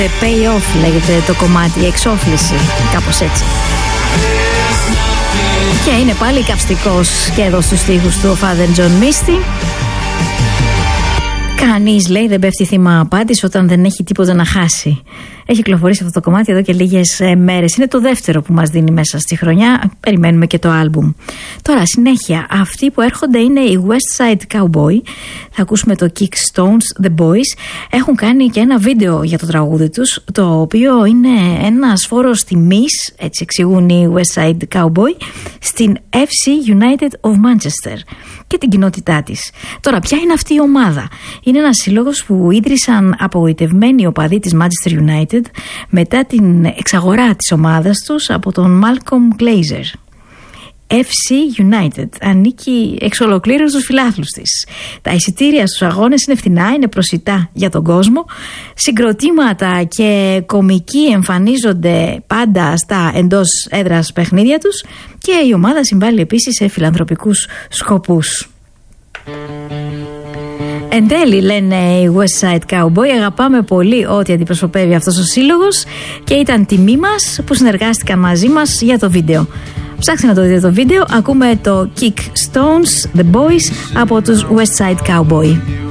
Pay off λέγεται το κομμάτι, εξόφληση, κάπως έτσι. Και είναι πάλι καυστικός και εδώ στους στίχους του ο Father John Misty. Κανείς, λέει, δεν πέφτει θύμα απάτης όταν δεν έχει τίποτα να χάσει. Έχει κυκλοφορήσει αυτό το κομμάτι εδώ και λίγες μέρες. Είναι το δεύτερο που μας δίνει μέσα στη χρονιά. Περιμένουμε και το άλμπουμ. Τώρα, συνέχεια, αυτοί που έρχονται είναι οι West Side Cowboy. Θα ακούσουμε το Kick Stones, The Boys. Έχουν κάνει και ένα βίντεο για το τραγούδι τους, το οποίο είναι ένας φόρος τιμής, έτσι εξηγούν οι West Side Cowboy, στην FC United of Manchester και την κοινότητά της. Τώρα, ποια είναι αυτή η ομάδα? Είναι ένας σύλλογος που ίδρυσαν απογοητευμένοι οπαδοί της Manchester United μετά την εξαγορά της ομάδας τους από τον Malcolm Glazer. FC United ανήκει εξ ολοκλήρου στους φιλάθλους της. Τα εισιτήρια στους αγώνες είναι φθηνά, είναι προσιτά για τον κόσμο. Συγκροτήματα και κομικοί εμφανίζονται πάντα στα εντός έδρας παιχνίδια τους και η ομάδα συμβάλλει επίσης σε φιλανθρωπικούς σκοπούς. Εν τέλει, λένε οι West Side Cowboy, αγαπάμε πολύ ό,τι αντιπροσωπεύει αυτός ο σύλλογος και ήταν τιμή μας που συνεργάστηκαν μαζί μας για το βίντεο. Ψάξτε να το δείτε το βίντεο, ακούμε το Kick Stones, The Boys από τους West Side Cowboy.